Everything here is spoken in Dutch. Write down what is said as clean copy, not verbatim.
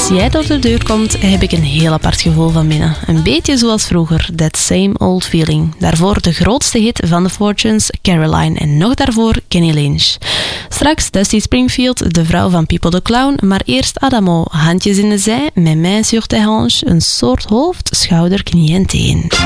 Als jij door de deur komt, heb ik een heel apart gevoel van binnen. Een beetje zoals vroeger, That Same Old Feeling. Daarvoor de grootste hit van The Fortunes, Caroline. En nog daarvoor Kenny Lynch. Straks Dusty Springfield, de vrouw van Pippo de Clown. Maar eerst Adamo, handjes in de zij, met mains sur tes hanches, een soort hoofd, schouder, knie en teen.